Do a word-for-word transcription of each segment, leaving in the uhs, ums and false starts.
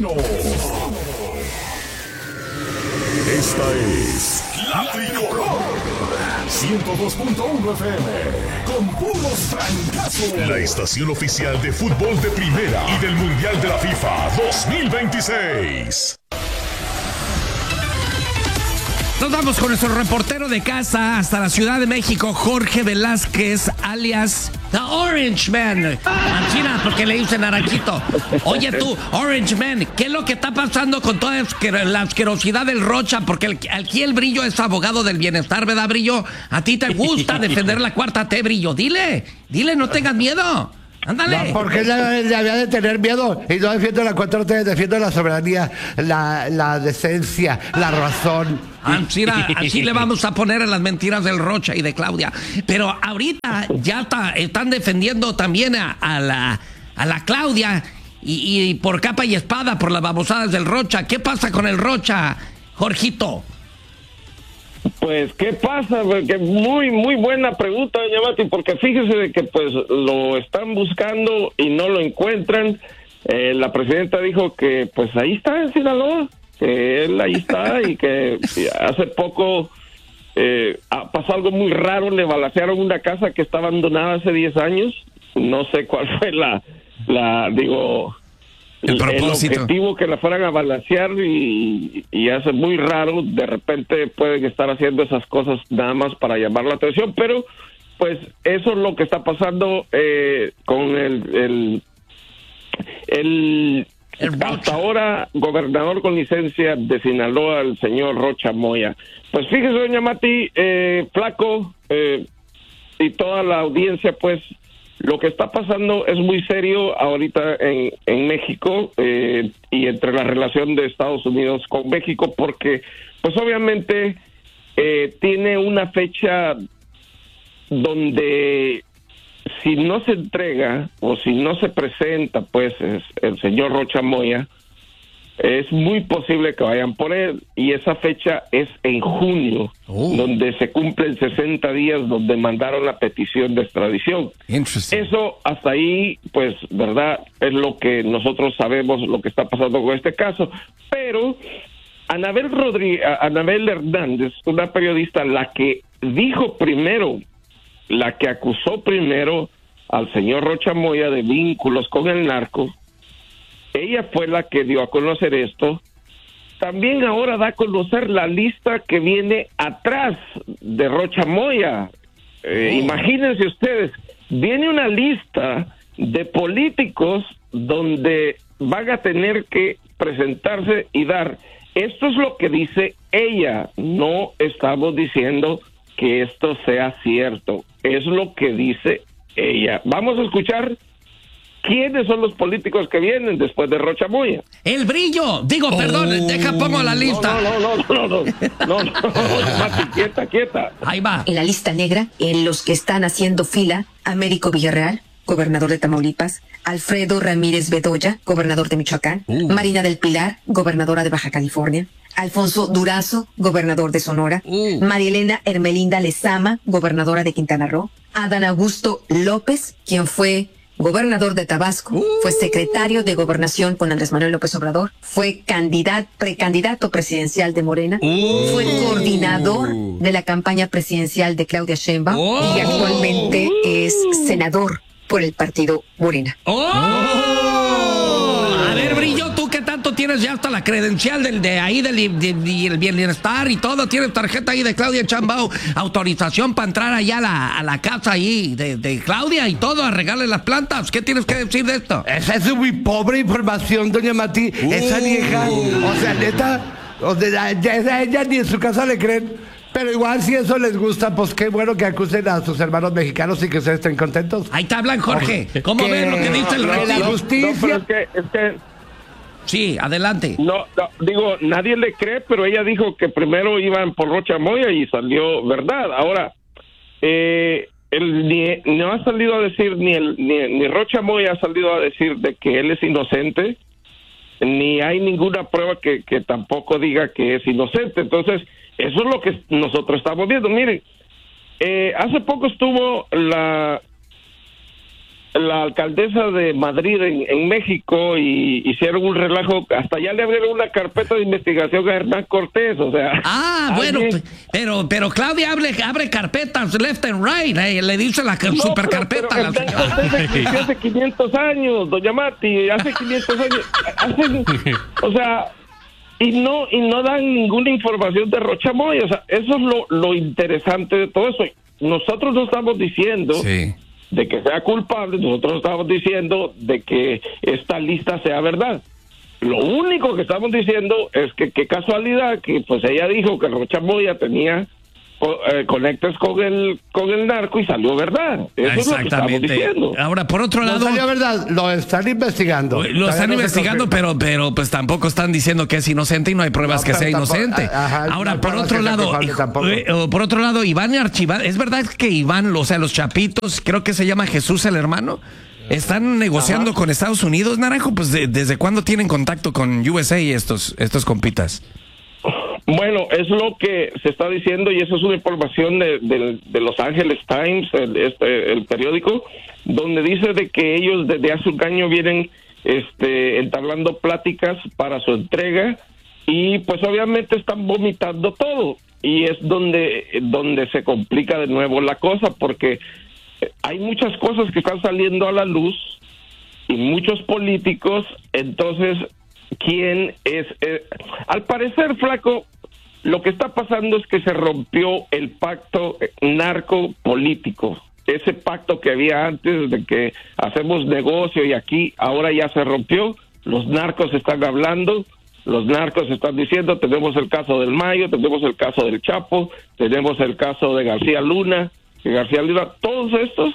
Destino. Esta es La Tricolor ciento dos punto uno F M con puros francazos. La estación oficial de fútbol de primera y del Mundial de la FIFA dos mil veintiséis. Nos vamos con nuestro reportero de casa hasta la Ciudad de México, Jorge Velázquez, alias The Orange Man. China, porque le dicen naranjito. Oye tú, Orange Man, ¿qué es lo que está pasando con toda la asquerosidad del Rocha? Porque el, aquí el Brillo es abogado del bienestar, ¿verdad, Brillo? A ti te gusta defender la cuarta T, Brillo. Dile, dile, no tengas miedo. Ándale. No, porque ella había de tener miedo. Y no defiendo la cuatro T, defiendo la soberanía, la, la decencia, la razón. Así, así le vamos a poner a las mentiras del Rocha y de Claudia. Pero ahorita ya está, están defendiendo también a, a, la, a la Claudia y, y por capa y espada por las babosadas del Rocha. ¿Qué pasa con el Rocha, Jorgito? Pues, ¿qué pasa? Porque muy, muy buena pregunta, doña Mati, porque fíjese de que pues lo están buscando y no lo encuentran. Eh, la presidenta dijo que pues ahí está en Sinaloa, que él ahí está y que hace poco eh, pasó algo muy raro, le balacearon una casa que está abandonada hace diez años. No sé cuál fue la, la digo... El propósito. El objetivo que la fueran a balancear y, y hace muy raro, de repente pueden estar haciendo esas cosas nada más para llamar la atención, pero pues eso es lo que está pasando eh, con el, el, el, el hasta ahora gobernador con licencia de Sinaloa, el señor Rocha Moya. Pues fíjese, doña Mati, eh, Flaco eh, y toda la audiencia, pues lo que está pasando es muy serio ahorita en, en México eh, y entre la relación de Estados Unidos con México, porque pues obviamente eh, tiene una fecha donde si no se entrega o si no se presenta pues es, el señor Rocha Moya, es muy posible que vayan por él, y esa fecha es en junio, oh. donde se cumplen sesenta días donde mandaron la petición de extradición. Eso hasta ahí, pues, verdad, es lo que nosotros sabemos, lo que está pasando con este caso, pero Anabel Rodríguez, Anabel Hernández, una periodista, la que dijo primero, la que acusó primero al señor Rocha Moya de vínculos con el narco, ella fue la que dio a conocer esto. También ahora da a conocer la lista que viene atrás de Rocha Moya. Eh, oh. Imagínense ustedes, viene una lista de políticos donde van a tener que presentarse y dar. Esto es lo que dice ella. No estamos diciendo que esto sea cierto. Es lo que dice ella. Vamos a escuchar ¿quiénes son los políticos que vienen después de Rocha Moya? El Brillo, digo, oh. perdón, deja, pongo la lista. No, no, no, no, no, no, no, no, Mati, quieta, quieta. Ahí va. En la lista negra, en los que están haciendo fila, Américo Villarreal, gobernador de Tamaulipas, Alfredo Ramírez Bedoya, gobernador de Michoacán, uh. Marina del Pilar, gobernadora de Baja California, Alfonso Durazo, gobernador de Sonora, uh. María Elena Hermelinda Lezama, gobernadora de Quintana Roo, Adán Augusto López, quien fue gobernador de Tabasco, uh. fue secretario de Gobernación con Andrés Manuel López Obrador, fue candidato, precandidato presidencial de Morena, uh. fue coordinador de la campaña presidencial de Claudia Sheinbaum uh. y actualmente es senador por el partido Morena. Oh. A ver, Brillo, tú que tanto tienes ya hasta la credencial del de ahí del de, de, de, bienestar y todo, tienes tarjeta ahí de Claudia Sheinbaum, autorización para entrar allá a la, a la casa ahí de, de Claudia y todo, a regarle las plantas. ¿Qué tienes que decir de esto? Esa es muy pobre información, doña Mati. Uh. Esa vieja, o sea, neta, o sea, ella, ella ni en su casa le creen. Pero igual, si eso les gusta, pues qué bueno que acusen a sus hermanos mexicanos y que ustedes estén contentos. Ahí te hablan, Jorge. ¿Cómo ven lo que dice el rey? La justicia. No, pero es que, es que... Sí, adelante. No, no, digo, nadie le cree, pero ella dijo que primero iban por Rocha Moya y salió verdad. Ahora, eh, él ni, no ha salido a decir, ni, el, ni, ni Rocha Moya ha salido a decir de que él es inocente, ni hay ninguna prueba que, que tampoco diga que es inocente. Entonces, eso es lo que nosotros estamos viendo. Miren, eh, hace poco estuvo la la alcaldesa de Madrid en, en México y hicieron un relajo, hasta ya le abrieron una carpeta de investigación a Hernán Cortés, o sea. Ah, bueno, alguien... pero pero Claudia abre, abre carpetas left and right, eh, le dice la no, super carpeta a la señora. Cortés existió hace quinientos años, doña Mati, hace quinientos años, hace, o sea, y no y no dan ninguna información de Rocha Moya, o sea, eso es lo, lo interesante de todo eso. Nosotros no estamos diciendo sí. de que sea culpable, nosotros estamos diciendo de que esta lista sea verdad. Lo único que estamos diciendo es que qué casualidad que pues ella dijo que Rocha Moya tenía eh, conectes con el con el narco y salió verdad. Eso es lo que estamos diciendo. Ahora, por otro lado, no salió verdad, lo están investigando. Lo están no investigando, pero pero pues tampoco están diciendo que es inocente y no hay pruebas no, que sea tampoco, inocente. Ajá, Ahora, no por otro lado, eh, por otro lado, Iván Archival, ¿es verdad que Iván, o sea, los chapitos, creo que se llama Jesús el hermano, están negociando Ajá. con Estados Unidos, Naranjo? Pues de, ¿desde cuándo tienen contacto con U S A y estos estos compitas? Bueno, es lo que se está diciendo y eso es una información de, de, de Los Angeles Times, el, este, el periódico, donde dice de que ellos desde hace un año vienen este, entablando pláticas para su entrega y pues obviamente están vomitando todo y es donde, donde se complica de nuevo la cosa porque hay muchas cosas que están saliendo a la luz y muchos políticos, entonces, ¿quién es? Eh, al parecer, Flaco, lo que está pasando es que se rompió el pacto narco-político. Ese pacto que había antes de que hacemos negocio y aquí, ahora ya se rompió. Los narcos están hablando, los narcos están diciendo, tenemos el caso del Mayo, tenemos el caso del Chapo, tenemos el caso de García Luna, que García Luna, todos estos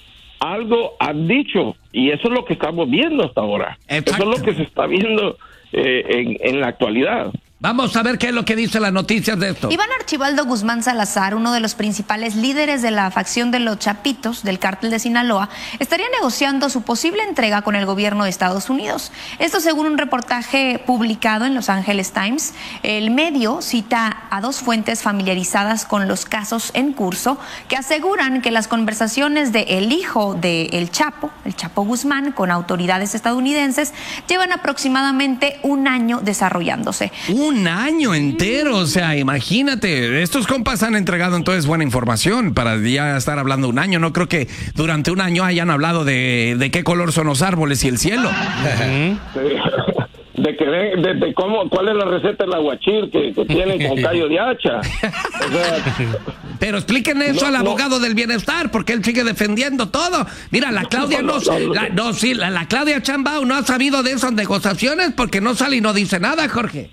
algo han dicho y eso es lo que estamos viendo hasta ahora. Exacto. Eso es lo que se está viendo eh, en, en la actualidad. Vamos a ver qué es lo que dice las noticias de esto. Iván Archibaldo Guzmán Salazar, uno de los principales líderes de la facción de los Chapitos del cártel de Sinaloa, estaría negociando su posible entrega con el gobierno de Estados Unidos. Esto según un reportaje publicado en Los Angeles Times. El medio cita a dos fuentes familiarizadas con los casos en curso que aseguran que las conversaciones del hijo de El Chapo, el Chapo Guzmán, con autoridades estadounidenses llevan aproximadamente un año desarrollándose. Un Un año entero, o sea, imagínate, estos compas han entregado entonces buena información para ya estar hablando un año. No creo que durante un año hayan hablado de, de qué color son los árboles y el cielo. De que de, de, de cómo, cuál es la receta del aguachir que, que tienen con callo de hacha. O sea, pero expliquen eso no, al abogado no. del bienestar, porque él sigue defendiendo todo. Mira, la Claudia no, no, no, la, no sí, la, la Claudia Sheinbaum no ha sabido de esas negociaciones porque no sale y no dice nada, Jorge.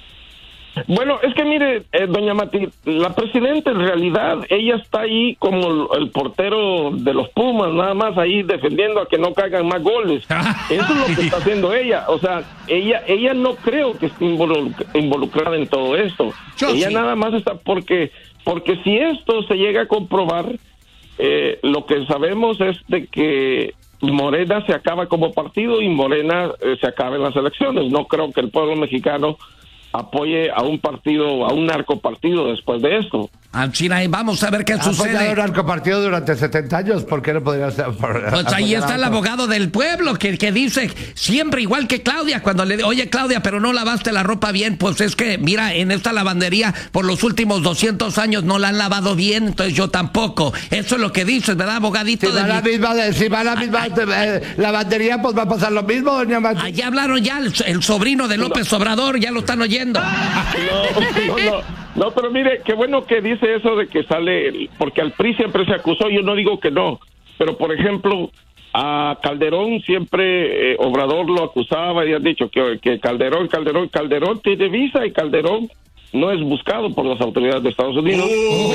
Bueno, es que mire, eh, doña Mati, la presidenta en realidad, ella está ahí como el, el portero de los Pumas, nada más ahí defendiendo a que no caigan más goles. Eso es lo que está haciendo ella. O sea, ella ella no creo que esté involucrada en todo esto. Yo ella sí. Nada más está porque, porque si esto se llega a comprobar, eh, lo que sabemos es de que Morena se acaba como partido y Morena eh, se acaba en las elecciones. No creo que el pueblo mexicano apoye a un partido, a un narcopartido después de esto. Ah, China, y vamos a ver qué ha sucede. Ha apoyado un narcopartido durante setenta años, ¿por qué no podría ser? Por, pues ahí está el abogado del pueblo que, que dice siempre igual que Claudia, cuando le oye Claudia, pero no lavaste la ropa bien, pues es que, mira, en esta lavandería por los últimos doscientos años no la han lavado bien, entonces yo tampoco. Eso es lo que dices, ¿verdad, abogadito? Si va, la misma, si va la misma eh, lavandería, pues va a pasar lo mismo, doña Mati. Allá hablaron ya el, el sobrino de López no. Obrador, ya lo están oyendo. No, no, no. No, pero mire, qué bueno que dice eso de que sale, porque al P R I siempre se acusó, yo no digo que no, pero por ejemplo, a Calderón siempre eh, Obrador lo acusaba y han dicho que, que Calderón, Calderón, Calderón tiene visa y Calderón no es buscado por las autoridades de Estados Unidos,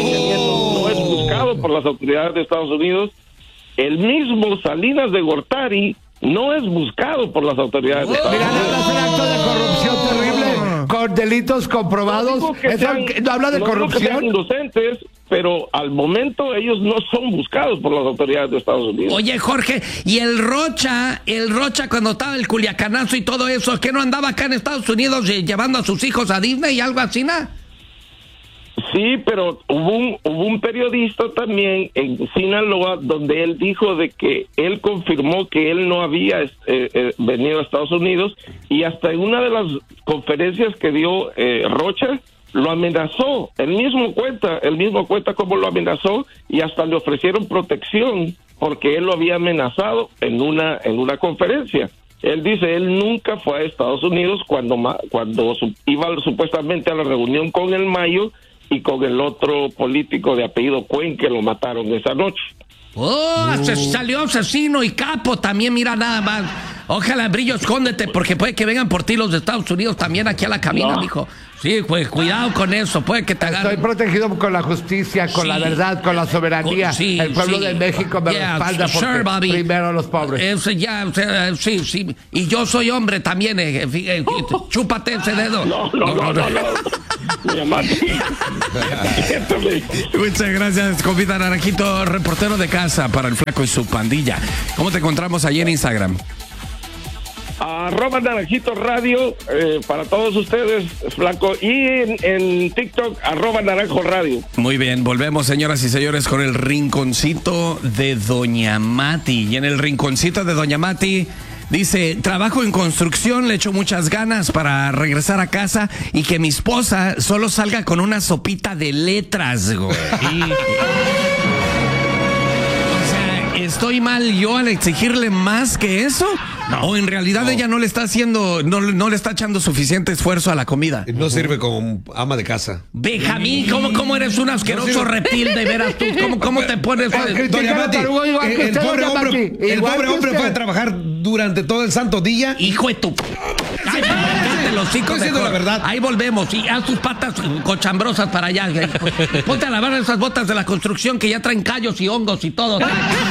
oh. no es buscado por las autoridades de Estados Unidos, el mismo Salinas de Gortari no es buscado por las autoridades oh. de Estados Unidos. Mira, es un acto de corrupción terrible. Con delitos comprobados, no, sean, no habla de no corrupción. Inocentes, pero al momento ellos no son buscados por las autoridades de Estados Unidos. Oye, Jorge, y el Rocha, el Rocha cuando estaba el Culiacanazo y todo eso, ¿qué no andaba acá en Estados Unidos llevando a sus hijos a Disney y algo así, nada? Sí, Sí, pero hubo un, hubo un periodista también en Sinaloa donde él dijo de que él confirmó que él no había eh, eh, venido a Estados Unidos, y hasta en una de las conferencias que dio eh, Rocha lo amenazó. Él mismo cuenta, él mismo cuenta cómo lo amenazó, y hasta le ofrecieron protección porque él lo había amenazado en una en una conferencia. Él dice, él nunca fue a Estados Unidos cuando cuando su, iba supuestamente a la reunión con el Mayo y con el otro político de apellido Cuen, que lo mataron esa noche. ¡Oh! Uh. Salió asesino y capo también, mira nada más. Ojalá, Brillo, escóndete, porque puede que vengan por ti los de Estados Unidos también aquí a la cabina, no. mijo. Sí, pues cuidado con eso, puede que te agarren. Estoy protegido con la justicia, con sí. la verdad, con la soberanía. Sí, el pueblo sí. de México me yeah, respalda sure, porque Bobby. Primero los pobres. Eso ya, o sea, sí, sí. Y yo soy hombre también, eh, eh, chúpate ese dedo. No, no, no, no. no, no. Muchas gracias, Comida Naranjito, reportero de casa para el Flaco y su pandilla. ¿Cómo te encontramos allí en Instagram? Arroba Naranjito Radio, eh, para todos ustedes, Flaco, y en, en TikTok, arroba Naranjo Radio. Muy bien, volvemos, señoras y señores, con el rinconcito de Doña Mati. Y en el rinconcito de Doña Mati dice, trabajo en construcción, le echo muchas ganas para regresar a casa y que mi esposa solo salga con una sopita de letras, güey. ¿Estoy mal yo al exigirle más que eso? No, ¿o en realidad no. ella no le está haciendo, no, no le está echando suficiente esfuerzo a la comida? No sirve como ama de casa. Benjamín, ¿cómo, cómo eres un asqueroso no reptil de veras tú? ¿Cómo, cómo te pones? Doña Mati, el, el pobre hombre, el pobre hombre fue a trabajar durante todo el santo día. Hijo de tu... Ay, cállate los hijos, estoy diciendo la verdad. Ahí volvemos, y haz tus patas cochambrosas para allá. Ponte a lavar esas botas de la construcción que ya traen callos y hongos y todo.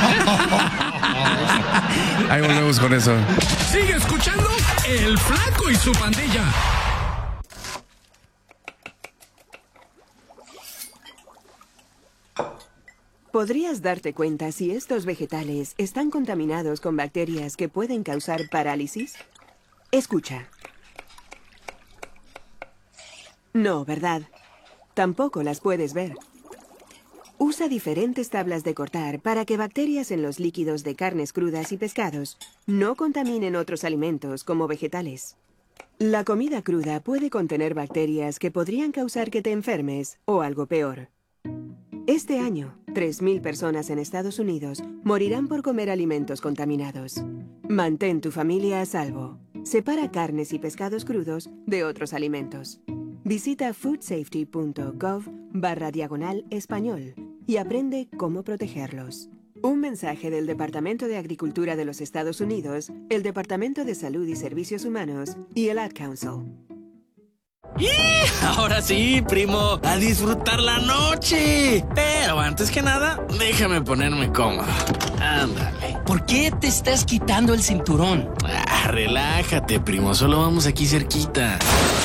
Ahí volvemos con eso. Sigue escuchando El Flaco y su pandilla. ¿Podrías darte cuenta si estos vegetales están contaminados con bacterias que pueden causar parálisis? Escucha. No, ¿verdad? Tampoco las puedes ver. Usa diferentes tablas de cortar para que bacterias en los líquidos de carnes crudas y pescados no contaminen otros alimentos como vegetales. La comida cruda puede contener bacterias que podrían causar que te enfermes o algo peor. Este año, tres mil personas en Estados Unidos morirán por comer alimentos contaminados. Mantén tu familia a salvo. Separa carnes y pescados crudos de otros alimentos. Visita foodsafety.gov barra diagonal español y aprende cómo protegerlos. Un mensaje del Departamento de Agricultura de los Estados Unidos, el Departamento de Salud y Servicios Humanos y el Ad Council. ¡Y! Ahora sí, primo, a disfrutar la noche. Pero antes que nada, déjame ponerme cómodo. Ándale. ¿Por qué te estás quitando el cinturón? Ah, relájate, primo, solo vamos aquí cerquita.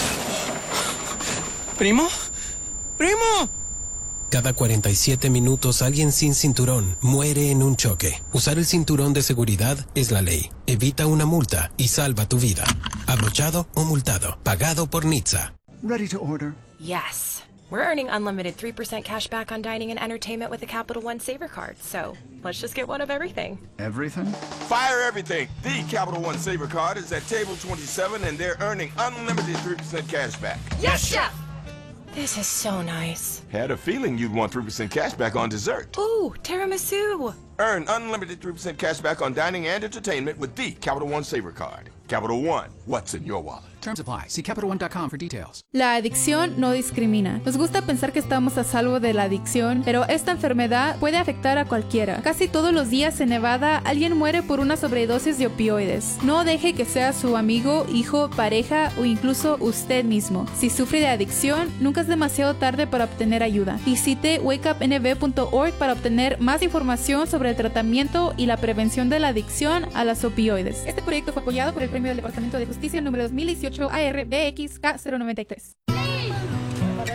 ¿Primo? ¡Primo! Cada cuarenta y siete minutos alguien sin cinturón muere en un choque. Usar el cinturón de seguridad es la ley. Evita una multa y salva tu vida. Abrochado o multado. Pagado por N H T S A. Ready to order? Yes. We're earning unlimited three percent cash back on dining and entertainment with the Capital One Saver Card. So let's just get one of everything. Everything? Fire everything. The Capital One Saver Card is at table twenty-seven and they're earning unlimited three percent cash back. Yes, Chef! This is so nice. Had a feeling you'd want three percent cash back on dessert. Ooh, tiramisu. Earn unlimited three percent cash back on dining and entertainment with the Capital One Saver Card. Capital One, what's in your wallet? Terms apply. See Capital One dot com for details. La adicción no discrimina. Nos gusta pensar que estamos a salvo de la adicción, pero esta enfermedad puede afectar a cualquiera. Casi todos los días en Nevada alguien muere por una sobredosis de opioides. No deje que sea su amigo, hijo, pareja o incluso usted mismo. Si sufre de adicción, nunca es demasiado tarde para obtener ayuda. Visite wake up n v punto org para obtener más información sobre el tratamiento y la prevención de la adicción a las opioides. Este proyecto fue apoyado por el Premio del Departamento de Justicia número dos mil dieciocho A R B X K cero noventa y tres.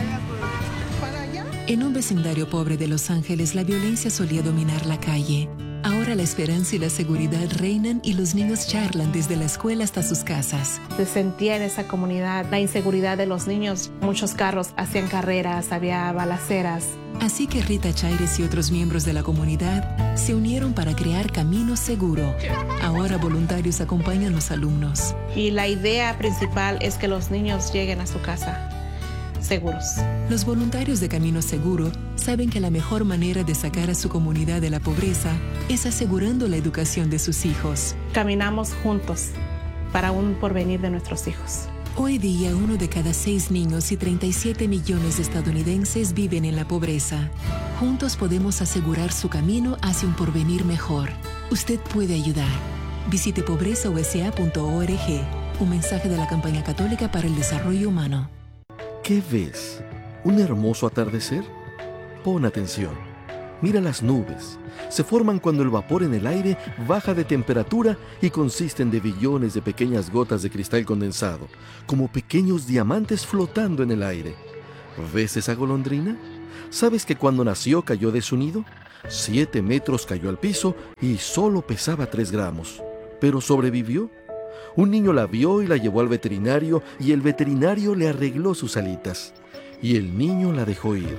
En un vecindario pobre de Los Ángeles, la violencia solía dominar la calle. Ahora la esperanza y la seguridad reinan y los niños charlan desde la escuela hasta sus casas. Se sentía en esa comunidad la inseguridad de los niños. Muchos carros hacían carreras, había balaceras. Así que Rita Chaires y otros miembros de la comunidad se unieron para crear Camino Seguro. Ahora voluntarios acompañan a los alumnos. Y la idea principal es que los niños lleguen a su casa seguros. Los voluntarios de Camino Seguro saben que la mejor manera de sacar a su comunidad de la pobreza es asegurando la educación de sus hijos. Caminamos juntos para un porvenir de nuestros hijos. Hoy día, uno de cada seis niños y treinta y siete millones de estadounidenses viven en la pobreza. Juntos podemos asegurar su camino hacia un porvenir mejor. Usted puede ayudar. Visite pobreza u s a punto org. Un mensaje de la Campaña Católica para el Desarrollo Humano. ¿Qué ves? ¿Un hermoso atardecer? Pon atención. Mira las nubes. Se forman cuando el vapor en el aire baja de temperatura y consisten de billones de pequeñas gotas de cristal condensado, como pequeños diamantes flotando en el aire. ¿Ves esa golondrina? ¿Sabes que cuando nació cayó de su nido? Siete metros cayó al piso y solo pesaba tres gramos. ¿Pero sobrevivió? Un niño la vio y la llevó al veterinario y el veterinario le arregló sus alitas. Y el niño la dejó ir.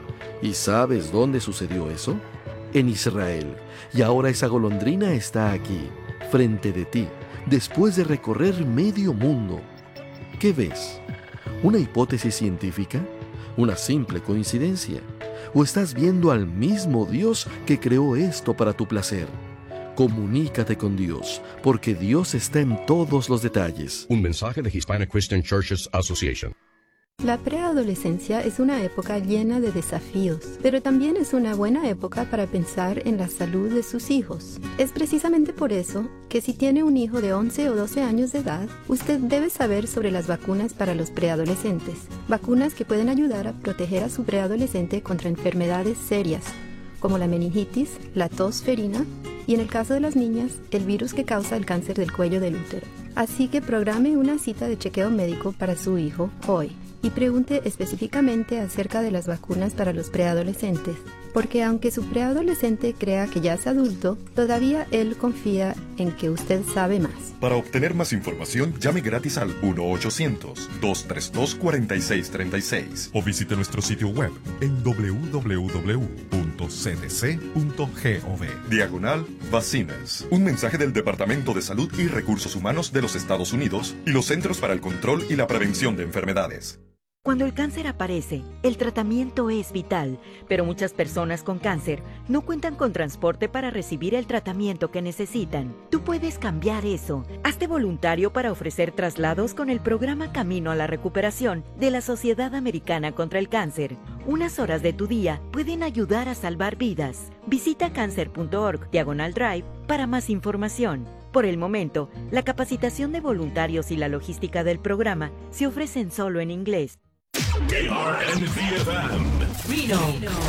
¿Y sabes dónde sucedió eso? En Israel. Y ahora esa golondrina está aquí, frente de ti, después de recorrer medio mundo. ¿Qué ves? ¿Una hipótesis científica? ¿Una simple coincidencia? ¿O estás viendo al mismo Dios que creó esto para tu placer? Comunícate con Dios, porque Dios está en todos los detalles. Un mensaje de Hispanic Christian Churches Association. La preadolescencia es una época llena de desafíos, pero también es una buena época para pensar en la salud de sus hijos. Es precisamente por eso que si tiene un hijo de once o doce años de edad, usted debe saber sobre las vacunas para los preadolescentes. Vacunas que pueden ayudar a proteger a su preadolescente contra enfermedades serias, como la meningitis, la tos ferina y, en el caso de las niñas, el virus que causa el cáncer del cuello del útero. Así que programe una cita de chequeo médico para su hijo hoy y pregunte específicamente acerca de las vacunas para los preadolescentes, porque aunque su preadolescente crea que ya es adulto, todavía él confía en que usted sabe más. Para obtener más información, llame gratis al uno ochocientos, dos tres dos, cuatro seis tres seis o visite nuestro sitio web en doble u doble u doble u punto c d c punto gov. Diagonal Vacinas. Un mensaje del Departamento de Salud y Recursos Humanos de los Estados Unidos y los Centros para el Control y la Prevención de Enfermedades. Cuando el cáncer aparece, el tratamiento es vital, pero muchas personas con cáncer no cuentan con transporte para recibir el tratamiento que necesitan. Tú puedes cambiar eso. Hazte voluntario para ofrecer traslados con el programa Camino a la Recuperación de la Sociedad Americana contra el Cáncer. Unas horas de tu día pueden ayudar a salvar vidas. Visita cancer punto org diagonal drive para más información. Por el momento, la capacitación de voluntarios y la logística del programa se ofrecen solo en inglés. K R N V F M Reno,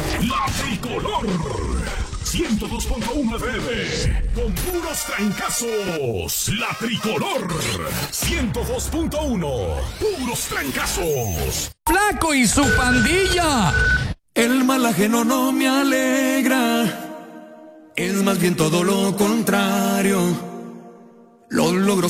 la tricolor ciento dos punto uno F M con puros trancazos. La tricolor ciento dos punto uno, puros trancazos. Flaco y su pandilla. El mal ajeno no me alegra, es más bien todo lo contrario. Los logros